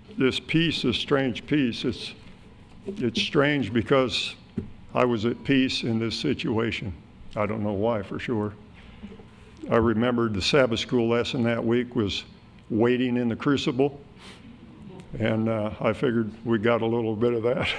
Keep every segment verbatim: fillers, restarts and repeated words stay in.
this peace, this strange peace, it's, it's strange because I was at peace in this situation. I don't know why for sure. I remembered the Sabbath school lesson that week was waiting in the crucible, and uh, I figured we got a little bit of that.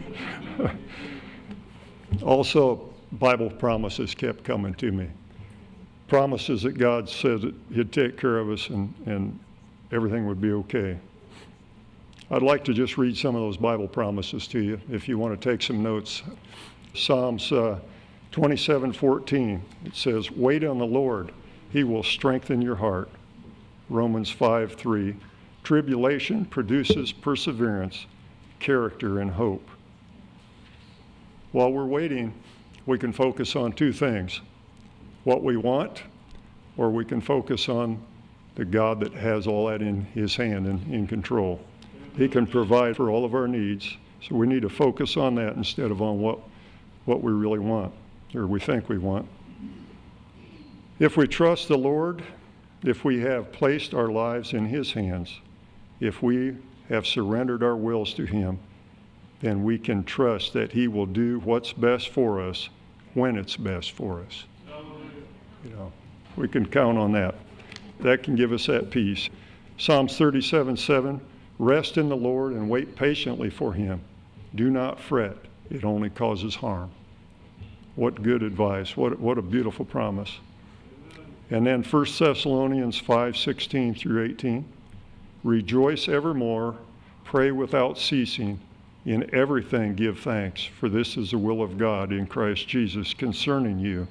Also, Bible promises kept coming to me. Promises that God said that he'd take care of us and, and everything would be okay. I'd like to just read some of those Bible promises to you if you want to take some notes. Psalms uh, twenty-seven fourteen, it says, "Wait on the Lord, he will strengthen your heart." Romans five three, "Tribulation produces perseverance, character, and hope." While we're waiting, we can focus on two things: what we want, or we can focus on the God that has all that in his hand and in control. He can provide for all of our needs, so we need to focus on that instead of on what, what we really want, or we think we want. If we trust the Lord, if we have placed our lives in his hands, if we have surrendered our wills to him, then we can trust that he will do what's best for us when it's best for us. You know, we can count on that. That can give us that peace. Psalms thirty-seven seven, "Rest in the Lord and wait patiently for him. Do not fret, it only causes harm." What good advice. What, what a beautiful promise. And then First Thessalonians five sixteen through eighteen, "Rejoice evermore, pray without ceasing. In everything give thanks, for this is the will of God in Christ Jesus concerning you."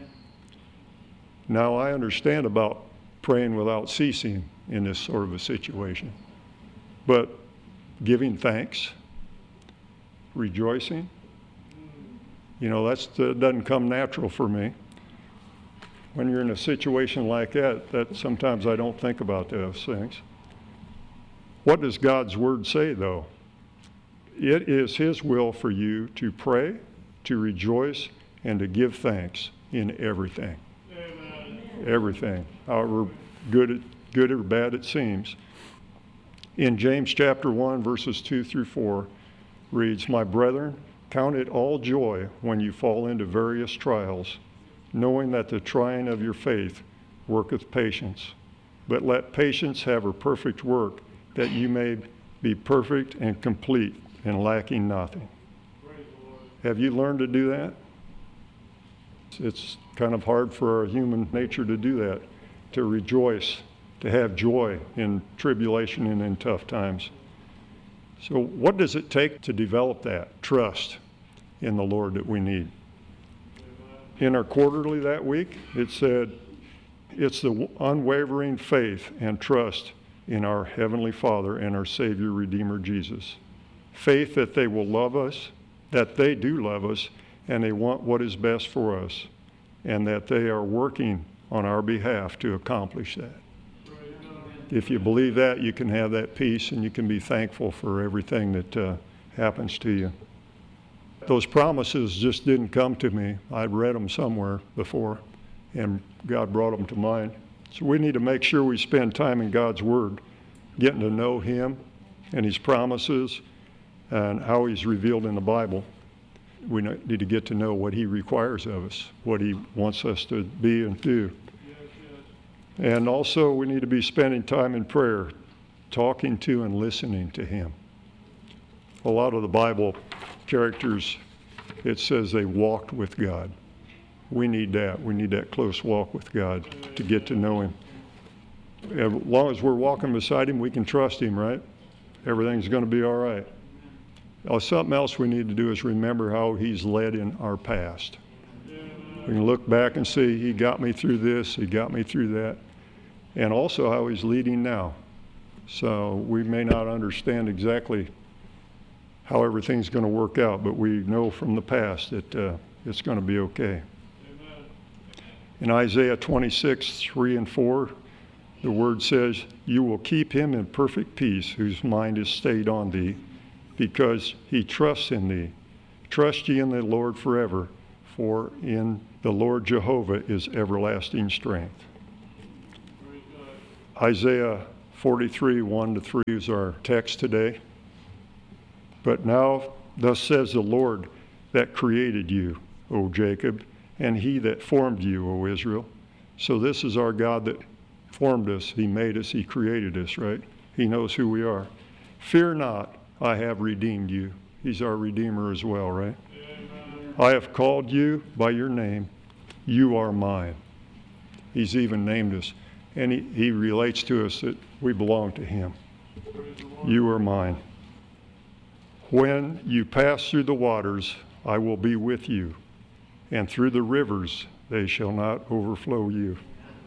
Now I understand about praying without ceasing in this sort of a situation. But giving thanks, rejoicing, you know, that's, that doesn't come natural for me. When you're in a situation like that, that sometimes I don't think about those things. What does God's word say, though? It is his will for you to pray, to rejoice, and to give thanks in everything. Amen. Everything, however good, good or bad it seems. In James chapter one, verses two through four, reads, "My brethren, count it all joy when you fall into various trials, knowing that the trying of your faith worketh patience. But let patience have her perfect work, that you may be perfect and complete, and lacking nothing." Have you learned to do that? It's kind of hard for our human nature to do that, to rejoice, to have joy in tribulation and in tough times. So what does it take to develop that trust in the Lord that we need? In our quarterly that week, it said, it's the unwavering faith and trust in our Heavenly Father and our Savior, Redeemer, Jesus. Faith that they will love us, that they do love us, and they want what is best for us, and that they are working on our behalf to accomplish that. If you believe that, you can have that peace and you can be thankful for everything that uh, happens to you. Those promises just didn't come to me. I'd read them somewhere before, and God brought them to mind. So we need to make sure we spend time in God's Word, getting to know him and his promises and how he's revealed in the Bible. We need to get to know what he requires of us, what he wants us to be and do. And also we need to be spending time in prayer, talking to and listening to him. A lot of the Bible characters, it says they walked with God. We need that. We need that close walk with God to get to know him. As long as we're walking beside him, we can trust him, right? Everything's going to be all right. Now, something else we need to do is remember how he's led in our past. We can look back and see, he got me through this, he got me through that, and also how he's leading now. So we may not understand exactly how everything's going to work out, but we know from the past that uh, it's going to be okay. Amen. In Isaiah twenty-six, three and four, the word says, "You will keep him in perfect peace whose mind is stayed on thee, because he trusts in thee. Trust ye in the Lord forever, for in the Lord Jehovah is everlasting strength." Isaiah forty-three, one to three is our text today. But now, thus says the Lord that created you, O Jacob, and he that formed you, O Israel. So this is our God that formed us. He made us. He created us, right? He knows who we are. Fear not, I have redeemed you. He's our Redeemer as well, right? Amen. I have called you by your name. You are mine. He's even named us. And he, he relates to us that we belong to him. You are mine. When you pass through the waters, I will be with you. And through the rivers, they shall not overflow you.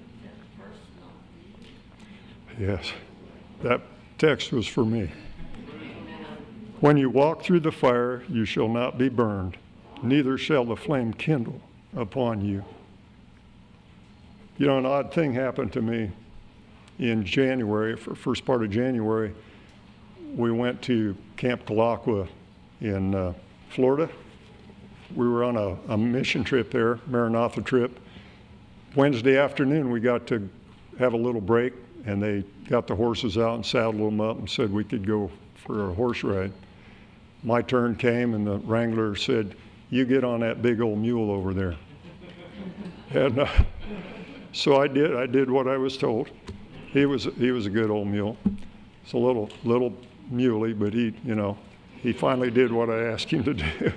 Yes, that text was for me. When you walk through the fire, you shall not be burned, neither shall the flame kindle upon you. You know, an odd thing happened to me in January, for first part of January. We went to Camp Kalakwa in uh, Florida. We were on a, a mission trip there, Maranatha trip. Wednesday afternoon, we got to have a little break, and they got the horses out and saddled them up and said we could go for a horse ride. My turn came, and the wrangler said, "You get on that big old mule over there." And uh, so I did. I did what I was told. He was he was a good old mule. It's a little little muley, but he you know he finally did what I asked him to do.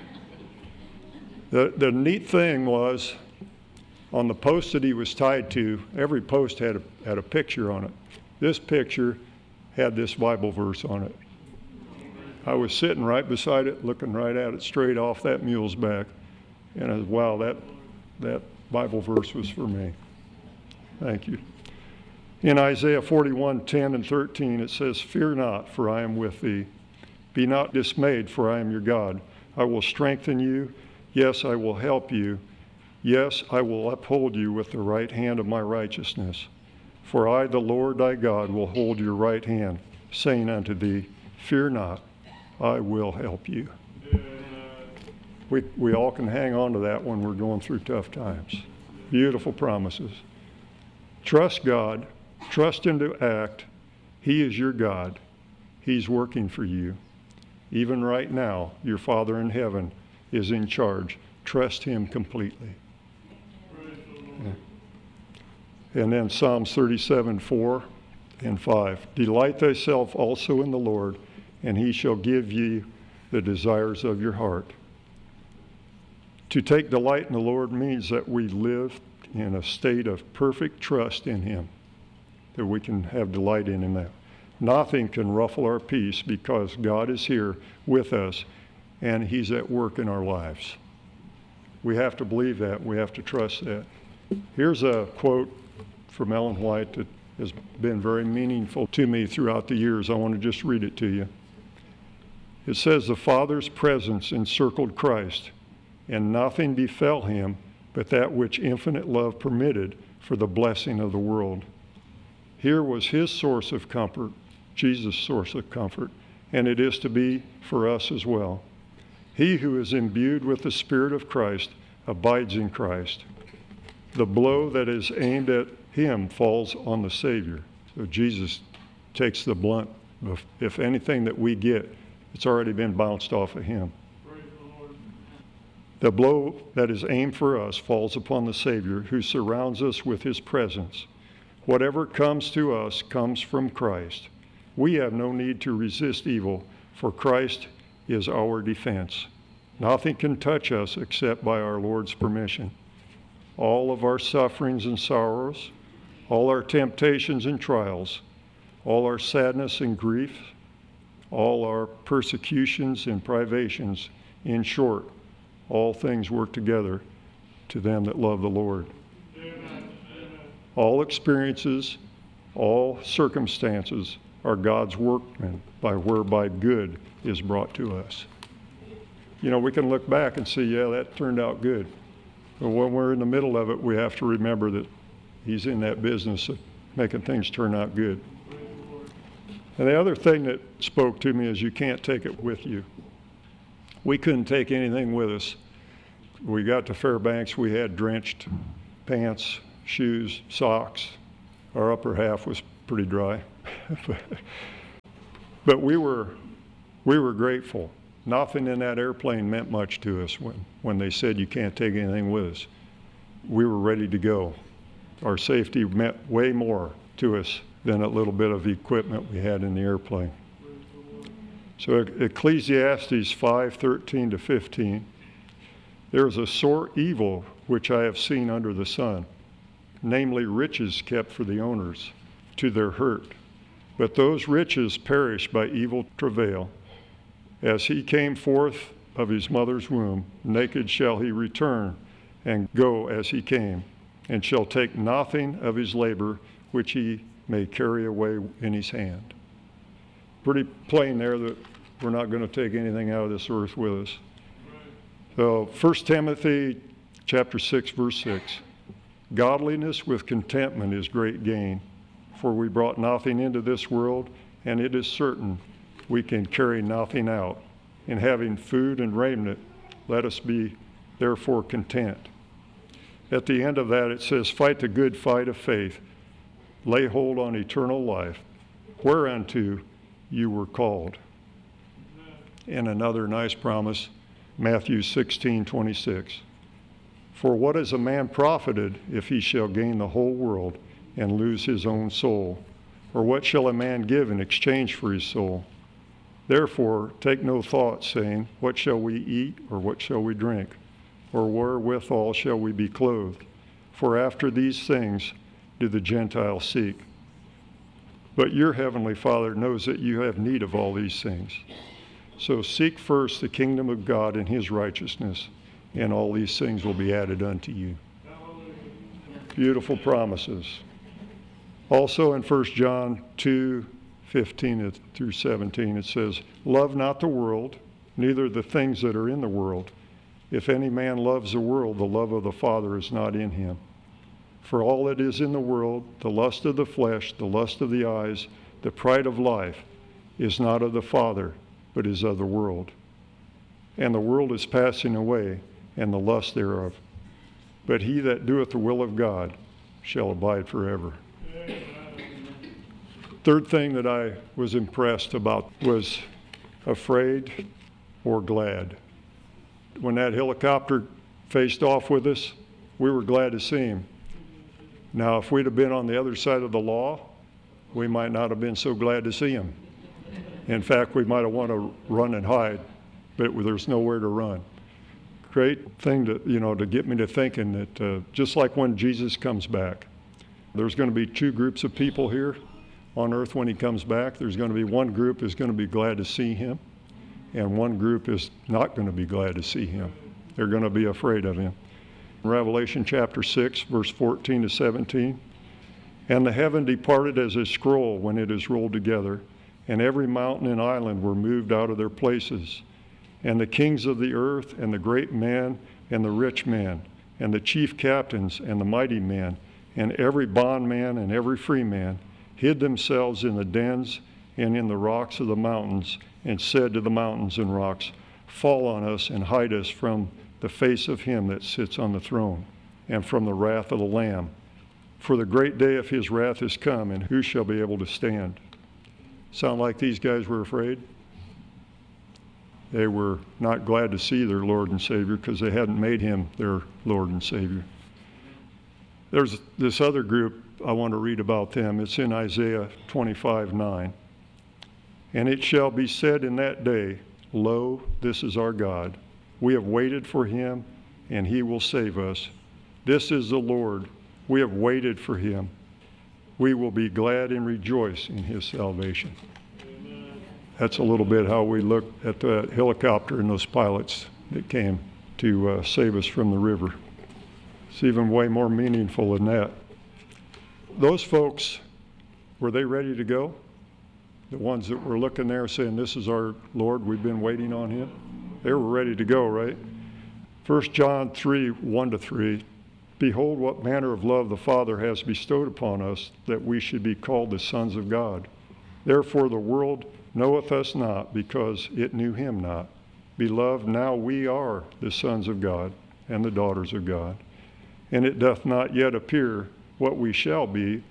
the the neat thing was, on the post that he was tied to, every post had a had a picture on it. This picture had this Bible verse on it. I was sitting right beside it, looking right at it, straight off that mule's back, and I was, wow, that that Bible verse was for me. Thank you. In Isaiah forty-one, ten and thirteen, it says, "Fear not, for I am with thee. Be not dismayed, for I am your God. I will strengthen you. Yes, I will help you. Yes, I will uphold you with the right hand of my righteousness. For I, the Lord thy God, will hold your right hand, saying unto thee, Fear not, I will help you." We, we all can hang on to that when we're going through tough times. Beautiful promises. Trust God. Trust him to act. He is your God. He's working for you. Even right now, your Father in heaven is in charge. Trust him completely. Yeah. And then Psalms thirty-seven, four and five. "Delight thyself also in the Lord, and he shall give you the desires of your heart." To take delight in the Lord means that we live in a state of perfect trust in him, that we can have delight in him. That nothing can ruffle our peace because God is here with us and he's at work in our lives. We have to believe that. We have to trust that. Here's a quote from Ellen White that has been very meaningful to me throughout the years. I want to just read it to you. It says, "The Father's presence encircled Christ, and nothing befell him but that which infinite love permitted for the blessing of the world. Here was his source of comfort, Jesus' source of comfort, and it is to be for us as well. He who is imbued with the Spirit of Christ abides in Christ. The blow that is aimed at him falls on the Savior." So Jesus takes the blunt. If, if anything that we get, it's already been bounced off of him. The blow that is aimed for us falls upon the Savior, who surrounds us with his presence. Whatever comes to us comes from Christ. We have no need to resist evil, for Christ is our defense. Nothing can touch us except by our Lord's permission. All of our sufferings and sorrows, all our temptations and trials, all our sadness and grief, all our persecutions and privations, in short, all things work together to them that love the Lord. Amen. All experiences, all circumstances are God's workmen, by whereby good is brought to us. You know, we can look back and see, yeah, that turned out good. But when we're in the middle of it, we have to remember that he's in that business of making things turn out good. And the other thing that spoke to me is you can't take it with you. We couldn't take anything with us. We got to Fairbanks, we had drenched pants, shoes, socks. Our upper half was pretty dry. But we were, we were grateful. Nothing in that airplane meant much to us when, when they said you can't take anything with us. We were ready to go. Our safety meant way more to us than a little bit of equipment we had in the airplane. So Ecclesiastes five thirteen to fifteen, there is a sore evil which I have seen under the sun, namely riches kept for the owners, to their hurt. But those riches perish by evil travail. As he came forth of his mother's womb, naked shall he return, and go as he came, and shall take nothing of his labor which he may carry away in his hand. Pretty plain there that we're not going to take anything out of this earth with us. So First Timothy chapter six, verse six, godliness with contentment is great gain, for we brought nothing into this world, and it is certain we can carry nothing out. In having food and raiment, let us be therefore content. At the end of that, it says, fight the good fight of faith, lay hold on eternal life, whereunto you were called. And another nice promise, Matthew sixteen twenty-six. For what is a man profited if he shall gain the whole world and lose his own soul? Or what shall a man give in exchange for his soul? Therefore, take no thought, saying, what shall we eat, or what shall we drink? Or wherewithal shall we be clothed? For after these things do the Gentiles seek. But your heavenly Father knows that you have need of all these things. So seek first the kingdom of God and his righteousness, and all these things will be added unto you. Beautiful promises. Also in First John two, fifteen through seventeen, it says, love not the world, neither the things that are in the world. If any man loves the world, the love of the Father is not in him. For all that is in the world, the lust of the flesh, the lust of the eyes, the pride of life, is not of the Father, but is of the world. And the world is passing away, and the lust thereof. But he that doeth the will of God shall abide forever. Third thing that I was impressed about was afraid or glad. When that helicopter faced off with us, we were glad to see him. Now, if we'd have been on the other side of the law, we might not have been so glad to see him. In fact, we might have wanted to run and hide, but there's nowhere to run. Great thing to, you know, to get me to thinking that uh, just like when Jesus comes back, there's going to be two groups of people here on earth when he comes back. There's going to be one group is going to be glad to see him, and one group is not going to be glad to see him. They're going to be afraid of him. Revelation chapter six, verse fourteen to seventeen. And the heaven departed as a scroll when it is rolled together, and every mountain and island were moved out of their places. And the kings of the earth, and the great man, and the rich man, and the chief captains, and the mighty men, and every bondman and every free man, hid themselves in the dens and in the rocks of the mountains, and said to the mountains and rocks, fall on us and hide us from the face of him that sits on the throne, and from the wrath of the Lamb. For the great day of his wrath is come, and who shall be able to stand? Sound like these guys were afraid? They were not glad to see their Lord and Savior because they hadn't made him their Lord and Savior. There's this other group I want to read about them. It's in Isaiah twenty-five nine. And it shall be said in that day, lo, this is our God. We have waited for him, and he will save us. This is the Lord. We have waited for him. We will be glad and rejoice in his salvation. Amen. That's a little bit how we look at the helicopter and those pilots that came to uh, save us from the river. It's even way more meaningful than that. Those folks, were they ready to go? The ones that were looking there saying, this is our Lord, we've been waiting on him. They were ready to go, right? First John three, one to three. Behold, what manner of love the Father has bestowed upon us, that we should be called the sons of God. Therefore the world knoweth us not, because it knew him not. Beloved, now we are the sons of God and the daughters of God. And it doth not yet appear what we shall be,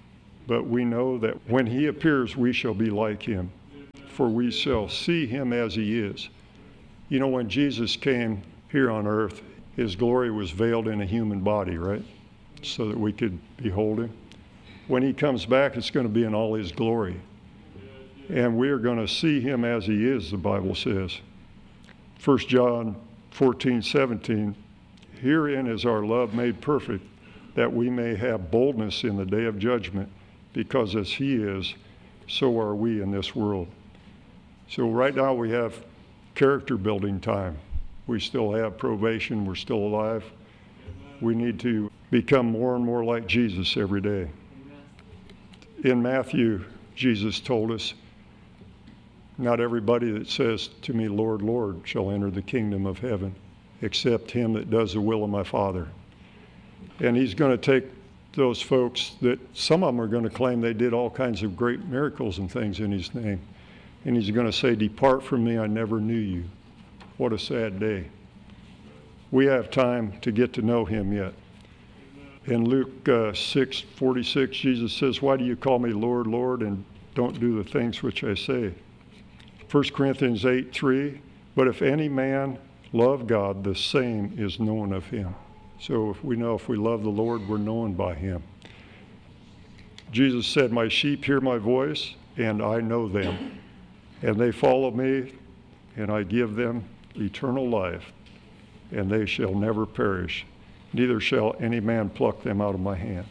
but we know that when he appears, we shall be like him, for we shall see him as he is. You know, when Jesus came here on earth, his glory was veiled in a human body, right? So that we could behold him. When he comes back, it's going to be in all his glory. And we are going to see him as he is, the Bible says. First John fourteen, seventeen, herein is our love made perfect, that we may have boldness in the day of judgment, because as he is, so are we in this world. So right now we have character building time. We still have probation, we're still alive. We need to become more and more like Jesus every day. In Matthew, Jesus told us, not everybody that says to me, Lord, Lord, shall enter the kingdom of heaven, except him that does the will of my Father. And he's going to take those folks that some of them are going to claim they did all kinds of great miracles and things in his name. And he's going to say, depart from me, I never knew you. What a sad day. We have time to get to know him yet. In Luke uh, six forty-six, Jesus says, why do you call me Lord, Lord, and don't do the things which I say? First Corinthians eight three, but if any man love God, the same is known of him. So if we know if we love the Lord, we're known by him. Jesus said, my sheep hear my voice, and I know them. And they follow me, and I give them eternal life, and they shall never perish. Neither shall any man pluck them out of my hand.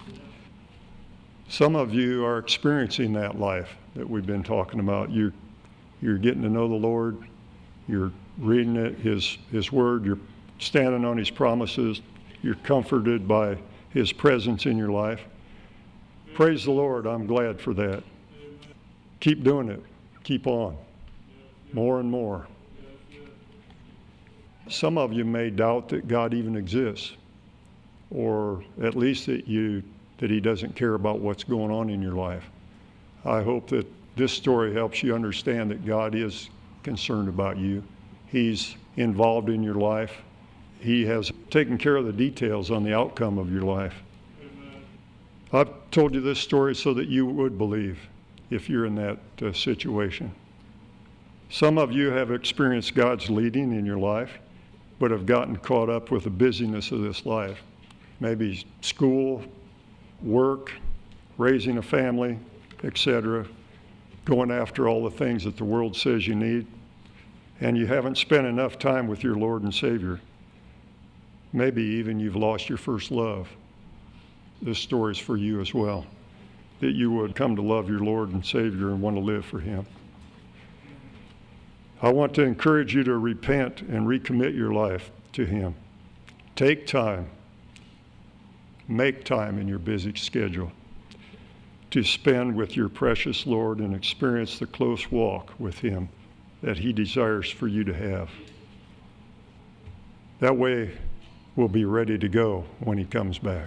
Some of you are experiencing that life that we've been talking about. You're, you're getting to know the Lord. You're reading it, his, his word. You're standing on his promises. You're comforted by his presence in your life. Praise the Lord. I'm glad for that. Keep doing it. Keep on. More and more. Some of you may doubt that God even exists, or at least that you that he doesn't care about what's going on in your life. I hope that this story helps you understand that God is concerned about you. He's involved in your life. He has taken care of the details on the outcome of your life. Amen. I've told you this story so that you would believe if you're in that uh, situation. Some of you have experienced God's leading in your life, but have gotten caught up with the busyness of this life. Maybe school, work, raising a family, et cetera, going after all the things that the world says you need, and you haven't spent enough time with your Lord and Savior. Maybe even you've lost your first love. This story's for you as well, that you would come to love your Lord and Savior and want to live for him. I want to encourage you to repent and recommit your life to him. Take time, make time in your busy schedule to spend with your precious Lord and experience the close walk with him that he desires for you to have. That way, we'll be ready to go when he comes back.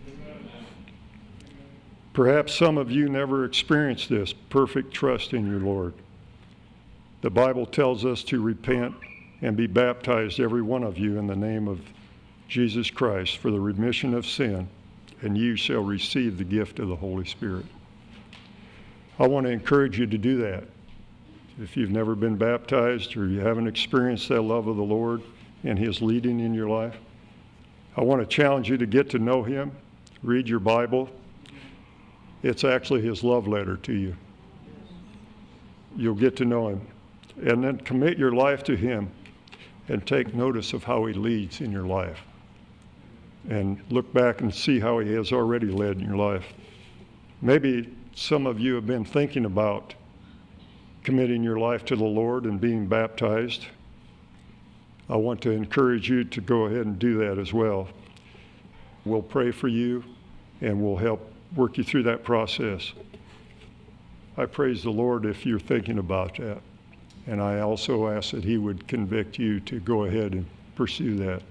Perhaps some of you never experienced this perfect trust in your Lord. The Bible tells us to repent and be baptized, every one of you, in the name of Jesus Christ for the remission of sin, and you shall receive the gift of the Holy Spirit. I want to encourage you to do that. If you've never been baptized or you haven't experienced that love of the Lord and his leading in your life, I want to challenge you to get to know him, read your Bible. It's actually his love letter to you. You'll get to know him. And then commit your life to him and take notice of how he leads in your life. And look back and see how he has already led in your life. Maybe some of you have been thinking about committing your life to the Lord and being baptized. I want to encourage you to go ahead and do that as well. We'll pray for you and we'll help work you through that process. I praise the Lord if you're thinking about that. And I also ask that he would convict you to go ahead and pursue that.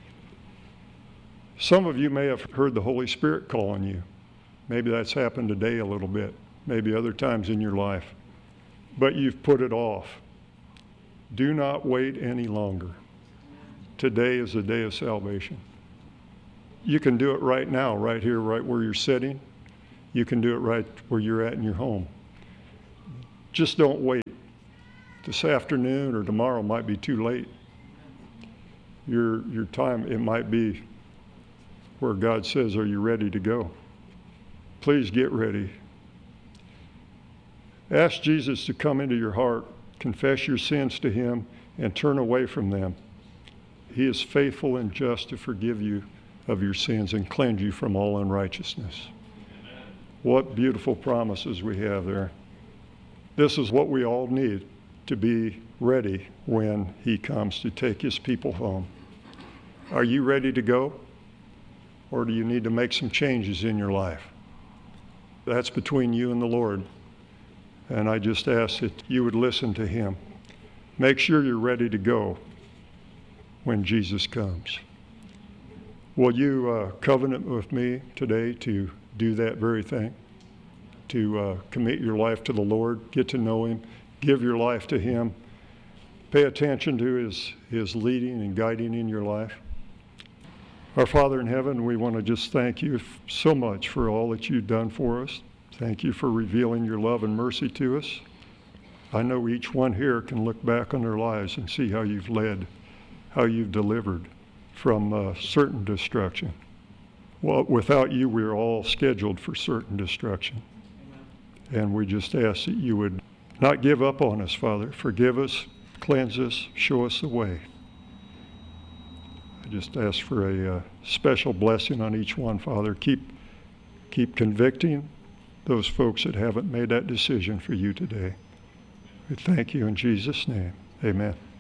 Some of you may have heard the Holy Spirit calling you. Maybe that's happened today a little bit, maybe other times in your life. But you've put it off. Do not wait any longer. Today is the day of salvation. You can do it right now, right here, right where you're sitting. You can do it right where you're at in your home. Just don't wait. This afternoon or tomorrow might be too late. Your, your time, it might be where God says, are you ready to go? Please get ready. Ask Jesus to come into your heart, confess your sins to him, and turn away from them. He is faithful and just to forgive you of your sins and cleanse you from all unrighteousness. What beautiful promises we have there. This is what we all need to be ready when he comes to take his people home. Are you ready to go? Or do you need to make some changes in your life? That's between you and the Lord. And I just ask that you would listen to him. Make sure you're ready to go when Jesus comes. Will you uh, covenant with me today to do that very thing? To uh, commit your life to the Lord, get to know him, give your life to him, pay attention to his, his leading and guiding in your life. Our Father in heaven, we want to just thank you so much for all that you've done for us. Thank you for revealing your love and mercy to us. I know each one here can look back on their lives and see how you've led, how you've delivered from uh, certain destruction. Well, without you, we're all scheduled for certain destruction. And we just ask that you would not give up on us, Father. Forgive us, cleanse us, show us the way. I just ask for a uh, special blessing on each one, Father. Keep, keep convicting those folks that haven't made that decision for you today. We thank you in Jesus' name. Amen.